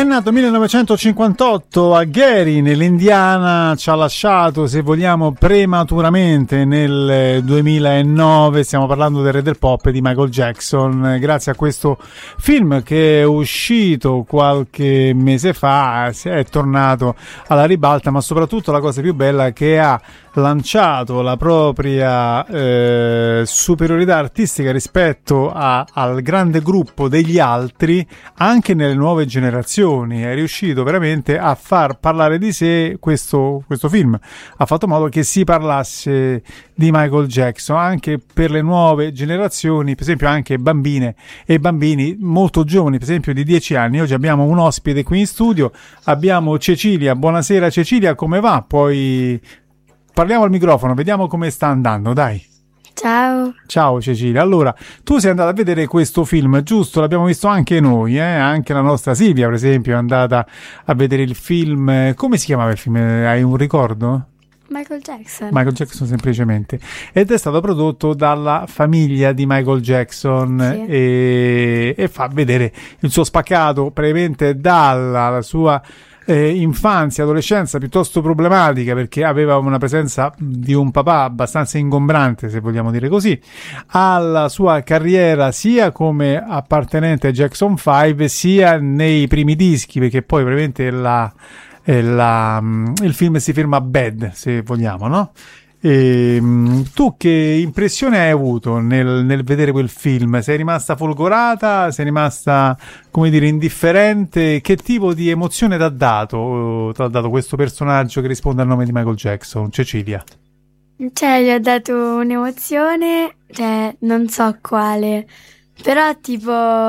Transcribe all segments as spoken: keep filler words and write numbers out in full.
nato millenovecentocinquantotto a Gary, nell'Indiana, ci ha lasciato, se vogliamo, prematuramente nel duemilanove. Stiamo parlando del re del pop di Michael Jackson. Grazie a questo film che è uscito qualche mese fa, è tornato alla ribalta, ma soprattutto la cosa più bella è che ha lanciato la propria eh, superiorità artistica rispetto a, al grande gruppo degli altri anche nelle nuove generazioni. È riuscito veramente a far parlare di sé questo, questo film, ha fatto modo che si parlasse di Michael Jackson anche per le nuove generazioni, per esempio anche bambine e bambini molto giovani, per esempio di dieci anni. Oggi abbiamo un ospite qui in studio, abbiamo Cecilia. Buonasera Cecilia, come va? Poi parliamo al microfono, vediamo come sta andando, dai. Ciao. Ciao Cecilia. Allora, tu sei andata a vedere questo film, giusto? L'abbiamo visto anche noi, eh? Anche la nostra Silvia, per esempio, è andata a vedere il film. Come si chiamava il film? Hai un ricordo? Michael Jackson. Michael Jackson semplicemente. Ed è stato prodotto dalla famiglia di Michael Jackson, sì. e, e fa vedere il suo spaccato praticamente dalla sua Eh, infanzia, adolescenza piuttosto problematica, perché aveva una presenza di un papà abbastanza ingombrante, se vogliamo dire così, alla sua carriera sia come appartenente ai Jackson cinque sia nei primi dischi, perché poi praticamente la, eh, la, il film si firma Bad, se vogliamo, no? E, tu che impressione hai avuto nel, nel vedere quel film? Sei rimasta folgorata? Sei rimasta, come dire, indifferente? Che tipo di emozione ti ha dato, ti ha dato questo personaggio che risponde al nome di Michael Jackson? Cecilia. Cioè, gli ho dato un'emozione, cioè, non so quale, però tipo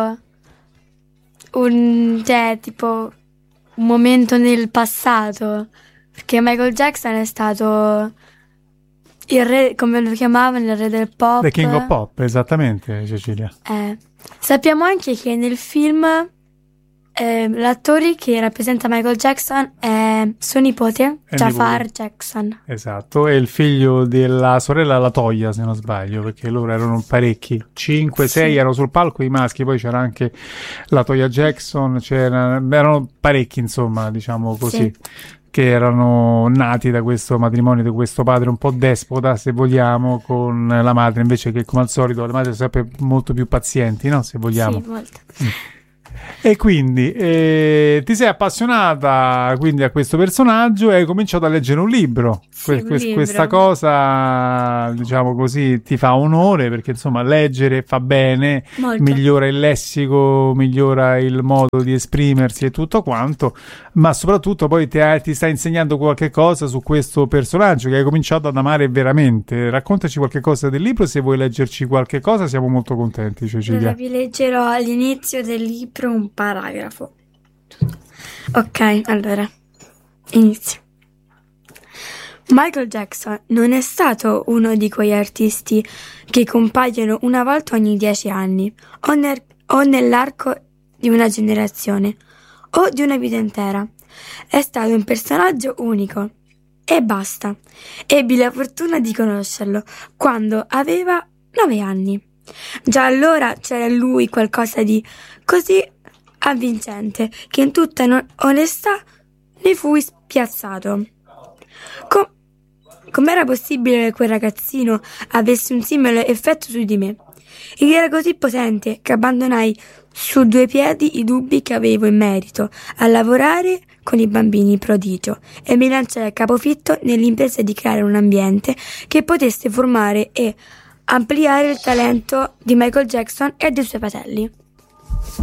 un, cioè, tipo un momento nel passato, perché Michael Jackson è stato il re, come lo chiamavano, il re del pop. The King of Pop, esattamente, Cecilia. Eh, sappiamo anche che nel film eh, l'attore che rappresenta Michael Jackson è suo nipote, è Jafar nipote. Jackson. Esatto, è il figlio della sorella Latoya, se non sbaglio, perché loro erano parecchi, cinque, sei sì. Erano sul palco i maschi, poi c'era anche Latoya Jackson, c'era, erano parecchi, insomma, diciamo così. Sì. Che erano nati da questo matrimonio di questo padre un po' despota, se vogliamo, con la madre, invece che, come al solito, le madri sono sempre molto più pazienti, no? Se vogliamo. Sì, molto. Mm. E quindi eh, ti sei appassionata quindi a questo personaggio e hai cominciato a leggere un libro. Sì, que- un que- libro. Questa cosa, diciamo così, ti fa onore, perché insomma leggere fa bene, molto. Migliora il lessico, migliora il modo di esprimersi e tutto quanto, ma soprattutto poi ti, ti sta insegnando qualche cosa su questo personaggio che hai cominciato ad amare veramente. Raccontaci qualche cosa del libro, se vuoi leggerci qualche cosa siamo molto contenti, Cecilia. Allora, vi leggerò all'inizio del libro un paragrafo. Ok, allora inizio. Michael Jackson non è stato uno di quegli artisti che compaiono una volta ogni dieci anni o, nel, o nell'arco di una generazione o di una vita intera. È stato un personaggio unico e basta. Ebbi la fortuna di conoscerlo quando aveva nove anni. Già allora c'era in lui qualcosa di così avvincente che in tutta no- onestà ne fui spiazzato. Com- com'era possibile che quel ragazzino avesse un simile effetto su di me? Ed era così potente che abbandonai su due piedi i dubbi che avevo in merito a lavorare con i bambini prodigio e mi lanciai a capofitto nell'impresa di creare un ambiente che potesse formare e ampliare il talento di Michael Jackson e dei suoi fratelli.